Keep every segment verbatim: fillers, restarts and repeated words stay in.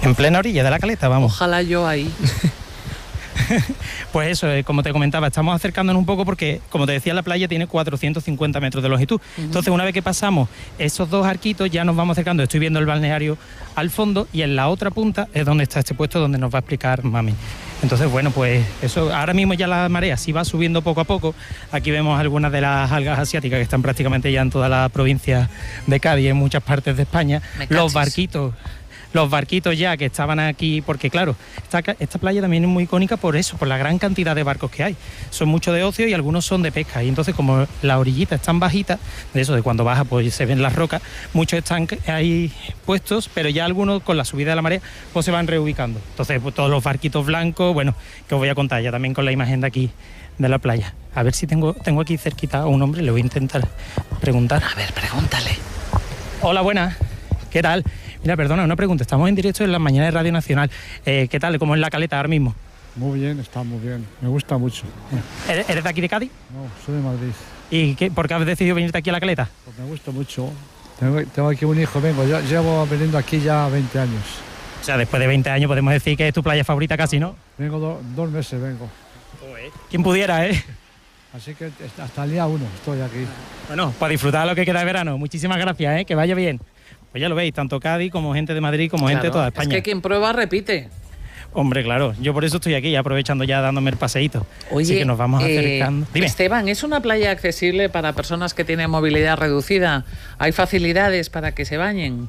En plena orilla de la caleta, vamos. Ojalá yo ahí. Pues eso, eh, como te comentaba, estamos acercándonos un poco porque, como te decía, la playa tiene cuatrocientos cincuenta metros de longitud. Uh-huh. Entonces, una vez que pasamos esos dos arquitos, ya nos vamos acercando. Estoy viendo el balneario al fondo y en la otra punta es donde está este puesto donde nos va a explicar Mami. Entonces, bueno, pues eso, ahora mismo ya la marea sí va subiendo poco a poco. Aquí vemos algunas de las algas asiáticas que están prácticamente ya en toda la provincia de Cádiz, en muchas partes de España. Los barquitos... Los barquitos ya que estaban aquí, porque claro, esta, esta playa también es muy icónica por eso, por la gran cantidad de barcos que hay. Son muchos de ocio y algunos son de pesca. Y entonces, como la orillita es tan bajita, de eso, de cuando baja pues se ven las rocas, muchos están ahí puestos, pero ya algunos con la subida de la marea pues se van reubicando. Entonces, pues, todos los barquitos blancos, bueno, que os voy a contar ya también con la imagen de aquí de la playa. A ver si tengo, tengo aquí cerquita a un hombre, le voy a intentar preguntar. A ver, pregúntale. Hola, buenas. ¿Qué tal? Mira, perdona, una pregunta. Estamos en directo en las mañanas de Radio Nacional. Eh, ¿Qué tal? ¿Cómo es la caleta ahora mismo? Muy bien, está muy bien. Me gusta mucho. ¿Eres, eres de aquí de Cádiz? No, soy de Madrid. ¿Y qué, por qué has decidido venirte aquí a la caleta? Pues me gusta mucho. Tengo, tengo aquí un hijo, vengo. Yo llevo veniendo aquí ya veinte años. O sea, después de veinte años podemos decir que es tu playa favorita casi, ¿no? Vengo do, dos meses, vengo. ¿Quién pudiera, eh? Así que hasta el día uno estoy aquí. Bueno, para disfrutar lo que queda de verano. Muchísimas gracias, ¿eh? Que vaya bien. Pues ya lo veis, tanto Cádiz como gente de Madrid, como claro, gente de toda España. Es que quien prueba repite. Hombre, claro, yo por eso estoy aquí, aprovechando ya dándome el paseíto. Oye, así que nos vamos eh, acercando. Dime. Esteban, ¿es una playa accesible para personas que tienen movilidad reducida? ¿Hay facilidades para que se bañen?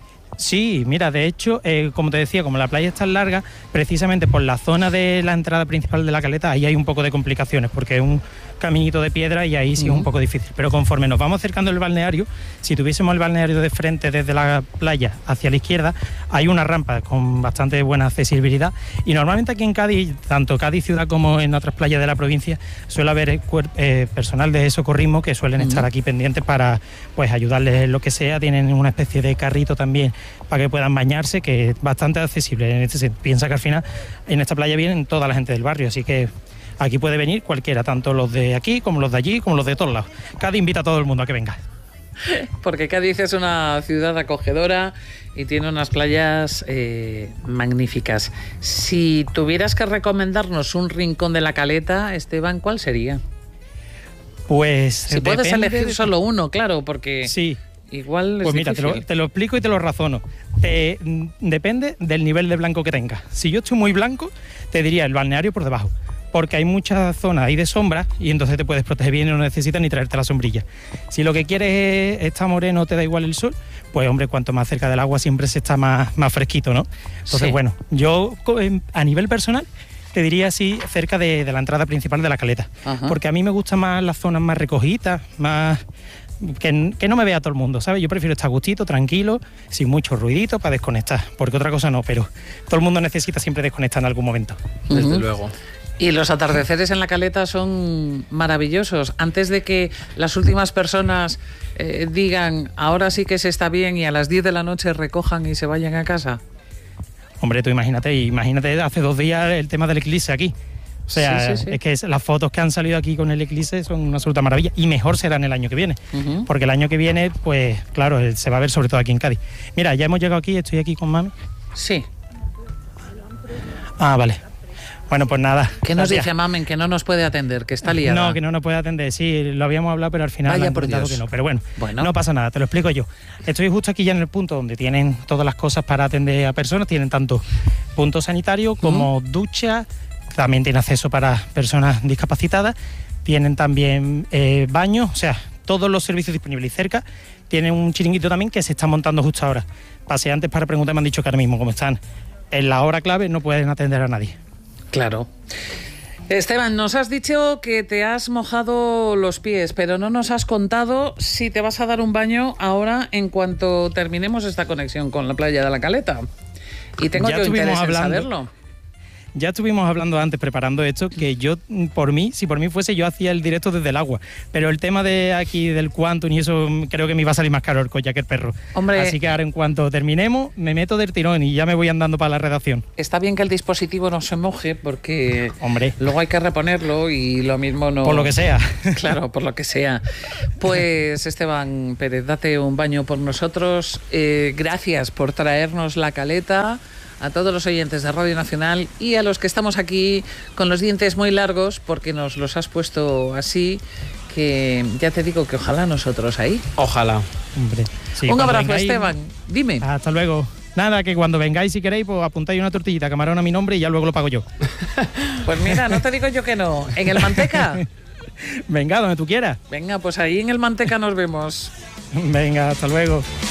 Sí, mira, de hecho, eh, como te decía, como la playa es tan larga, precisamente por la zona de la entrada principal de la caleta, ahí hay un poco de complicaciones, porque es un caminito de piedra y ahí sí uh-huh. es un poco difícil. Pero conforme nos vamos acercando al balneario, si tuviésemos el balneario de frente desde la playa hacia la izquierda, hay una rampa con bastante buena accesibilidad. Y normalmente aquí en Cádiz, tanto Cádiz ciudad como en otras playas de la provincia, suele haber eh, personal de socorrismo que suelen uh-huh. estar aquí pendientes para pues ayudarles en lo que sea. Tienen una especie de carrito también para que puedan bañarse, que es bastante accesible. En este, piensa que al final en esta playa vienen toda la gente del barrio, así que aquí puede venir cualquiera, tanto los de aquí como los de allí, como los de todos lados. Cádiz invita a todo el mundo a que venga. Porque Cádiz es una ciudad acogedora y tiene unas playas eh, magníficas. Si tuvieras que recomendarnos un rincón de la caleta, Esteban, ¿cuál sería? Pues si puedes elegir de... solo uno, claro, porque... Sí. Igual es pues mira, te lo, te lo explico y te lo razono. Te, depende del nivel de blanco que tengas. Si yo estoy muy blanco, te diría el balneario por debajo, porque hay muchas zonas ahí de sombra y entonces te puedes proteger bien y no necesitas ni traerte la sombrilla. Si lo que quieres es estar moreno, te da igual el sol, pues hombre, cuanto más cerca del agua siempre se está más, más fresquito, ¿no? Entonces, sí. bueno, yo a nivel personal te diría así cerca de, de la entrada principal de la caleta, Ajá. porque a mí me gustan más las zonas más recogidas, más... Que, que no me vea todo el mundo, ¿sabes? Yo prefiero estar a gustito, tranquilo, sin mucho ruidito para desconectar, porque otra cosa no, pero todo el mundo necesita siempre desconectar en algún momento. Desde uh-huh. luego. Y los atardeceres en la caleta son maravillosos. Antes de que las últimas personas eh, digan ahora sí que se está bien y a las diez de la noche recojan y se vayan a casa. Hombre, tú imagínate, imagínate hace dos días el tema del eclipse aquí. O sea, sí, sí, sí. es que es, las fotos que han salido aquí con el eclipse son una absoluta maravilla y mejor serán el año que viene, uh-huh. porque el año que viene, pues claro, se va a ver sobre todo aquí en Cádiz. Mira, ya hemos llegado aquí, estoy aquí con Mami. Sí. Ah, vale. Bueno, pues nada. ¿Qué nos dice Mamen? Que no nos puede atender, que está liada. No, que no nos puede atender, sí, lo habíamos hablado, pero al final Vaya por Dios. que no. Pero bueno, bueno, no pasa nada, te lo explico yo. Estoy justo aquí ya en el punto donde tienen todas las cosas para atender a personas, tienen tanto punto sanitario como uh-huh. ducha. También tiene acceso para personas discapacitadas, tienen también eh, baños, o sea, todos los servicios disponibles. Y cerca tienen un chiringuito también que se está montando justo ahora. Paseantes para preguntar me han dicho que ahora mismo, como están en la hora clave, no pueden atender a nadie. Claro. Esteban, nos has dicho que te has mojado los pies, pero no nos has contado si te vas a dar un baño ahora en cuanto terminemos esta conexión con la playa de la Caleta. Y tengo yo interés en saberlo. Ya estuvimos hablando antes, preparando esto, que yo, por mí, si por mí fuese, yo hacía el directo desde el agua. Pero el tema de aquí, del Quantum y eso, creo que me iba a salir más caro el collar que el perro. Hombre, así que ahora, en cuanto terminemos, me meto del tirón y ya me voy andando para la redacción. Está bien que el dispositivo no se moje, porque Hombre. luego hay que reponerlo y lo mismo no... Por lo que sea. Claro, por lo que sea. Pues, Esteban Pérez, date un baño por nosotros. Eh, gracias por traernos la caleta. a todos los oyentes de Radio Nacional y a los que estamos aquí con los dientes muy largos, porque nos los has puesto así, que ya te digo que ojalá nosotros ahí. Ojalá. Hombre, sí, un abrazo, vengáis, Esteban. Dime. Hasta luego. Nada, que cuando vengáis, si queréis, pues apuntáis una tortillita camarón a mi nombre y ya luego lo pago yo. Pues mira, no te digo yo que no. ¿En el Manteca? Venga, donde tú quieras. Venga, pues ahí en el Manteca nos vemos. Venga, hasta luego.